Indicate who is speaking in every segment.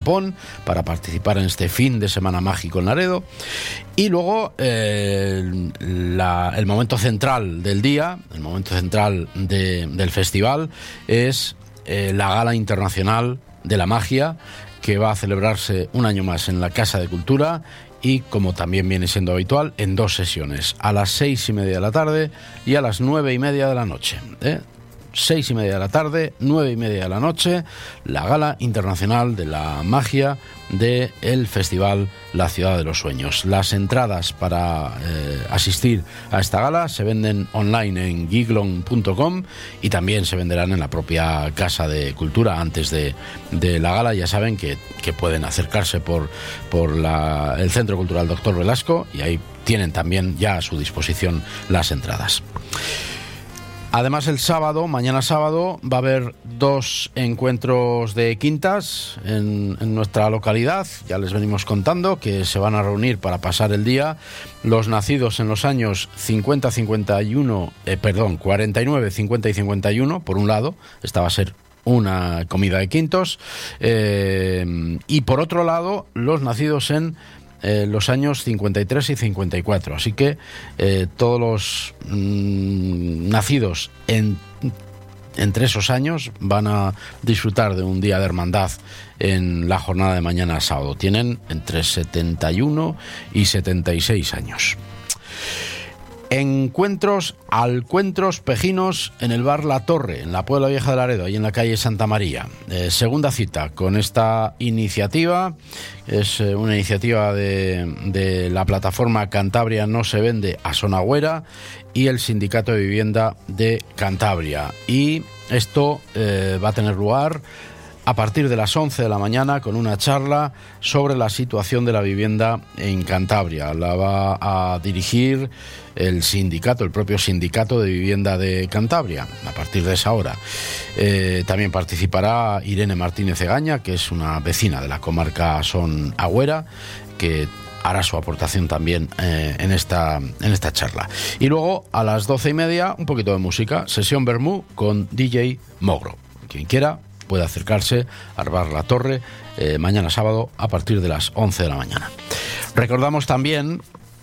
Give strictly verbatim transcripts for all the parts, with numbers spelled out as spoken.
Speaker 1: Japón para participar en este fin de semana mágico en Laredo. Y luego eh, la, el momento central del día, el momento central de, del festival es eh, la Gala Internacional de la Magia, que va a celebrarse un año más en la Casa de Cultura y, como también viene siendo habitual, en dos sesiones, a las seis y media de la tarde y a las nueve y media de la noche. ¿eh? Seis y media de la tarde, nueve y media de la noche, la Gala Internacional de la Magia del Festival La Ciudad de los Sueños. Las entradas para eh, asistir a esta gala se venden online en giglon punto com y también se venderán en la propia Casa de Cultura antes de, de la gala. Ya saben que, que pueden acercarse por, por la, el Centro Cultural Doctor Velasco y ahí tienen también ya a su disposición las entradas. Además, el sábado, mañana sábado, va a haber dos encuentros de quintas en, en nuestra localidad. Ya les venimos contando que se van a reunir para pasar el día los nacidos en los años cincuenta, cincuenta y uno, eh, perdón, cuarenta y nueve, cincuenta y cincuenta y uno, por un lado. Esta va a ser una comida de quintos. Eh, y por otro lado, los nacidos en Eh, los años cincuenta y tres y cincuenta y cuatro. Así que eh, todos los mmm, nacidos en, entre esos años van a disfrutar de un día de hermandad en la jornada de mañana sábado. Tienen entre setenta y uno y setenta y seis años. Encuentros, alcuentros pejinos en el bar La Torre, en la Puebla Vieja de Laredo, ahí en la calle Santa María. Eh, segunda cita con esta iniciativa. Es eh, una iniciativa de, de la plataforma Cantabria No Se Vende a Sonagüera y el Sindicato de Vivienda de Cantabria. Y esto eh, va a tener lugar a partir de las once de la mañana con una charla sobre la situación de la vivienda en Cantabria. La va a dirigir el sindicato, el propio Sindicato de Vivienda de Cantabria, a partir de esa hora. Eh, también participará Irene Martínez Egaña, que es una vecina de la comarca Sonagüera, que hará su aportación también eh, en esta en esta charla. Y luego a las doce y media, un poquito de música, sesión Bermú con D J Mogro. Quien quiera puede acercarse al bar La Torre eh, mañana sábado a partir de las once de la mañana. Recordamos también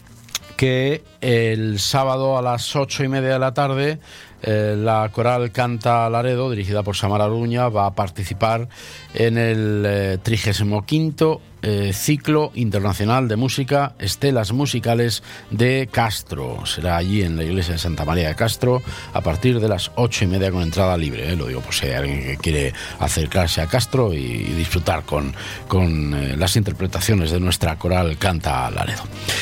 Speaker 1: que el sábado a las ocho y media de la tarde eh, la coral Canta Laredo, dirigida por Samara Luña, va a participar en el eh, trigésimo quinto eh, ciclo internacional de música Estelas Musicales de Castro. Será allí en la iglesia de Santa María de Castro a partir de las ocho y media con entrada libre. ¿eh? Lo digo por si hay alguien que quiere acercarse a Castro y, y disfrutar con, con eh, las interpretaciones de nuestra coral Canta Laredo.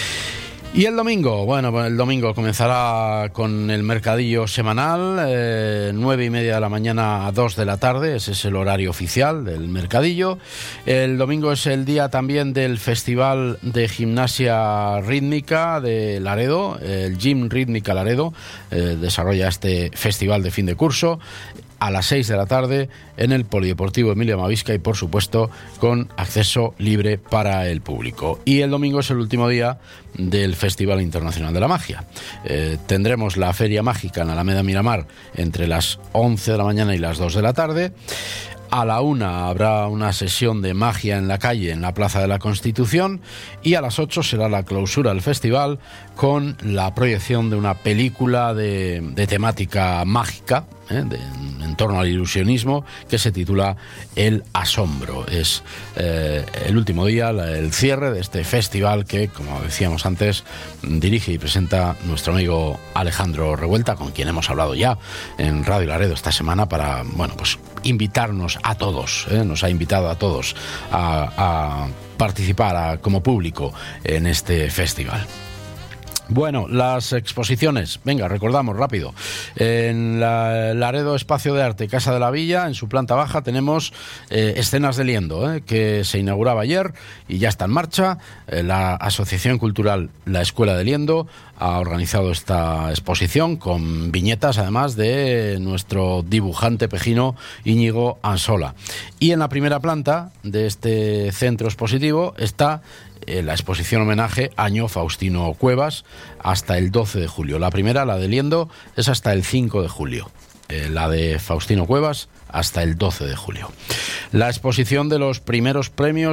Speaker 1: Y el domingo, bueno, pues el domingo comenzará con el mercadillo semanal, eh, nueve y media de la mañana a dos de la tarde, ese es el horario oficial del mercadillo. El domingo es el día también del Festival de Gimnasia Rítmica de Laredo, el Gym Rítmica Laredo, eh, desarrolla este festival de fin de curso a las seis de la tarde en el Polideportivo Emilio Mavisca y, por supuesto, con acceso libre para el público. Y el domingo es el último día del Festival Internacional de la Magia. Eh, tendremos la Feria Mágica en Alameda Miramar entre las once de la mañana y las dos de la tarde. A la una habrá una sesión de magia en la calle, en la Plaza de la Constitución, y a las ocho será la clausura del festival con la proyección de una película de, de temática mágica, ¿eh? de, en torno al ilusionismo, que se titula El Asombro. Es eh, el último día, el cierre de este festival que, como decíamos antes, dirige y presenta nuestro amigo Alejandro Revuelta, con quien hemos hablado ya en Radio Laredo esta semana para, bueno, pues invitarnos a todos, ¿eh? nos ha invitado a todos a, a participar a, como público en este festival. Bueno, las exposiciones, venga, recordamos rápido. En la Laredo Espacio de Arte, Casa de la Villa, en su planta baja tenemos eh, Escenas de Liendo, eh, que se inauguraba ayer y ya está en marcha. Eh, la Asociación Cultural La Escuela de Liendo ha organizado esta exposición con viñetas, además, de nuestro dibujante pejino Íñigo Ansola. Y en la primera planta de este centro expositivo está la exposición homenaje Año Faustino Cuevas hasta el doce de julio. La primera, la de Liendo, es hasta el cinco de julio. Eh, la de Faustino Cuevas hasta el doce de julio. La exposición de los primeros premios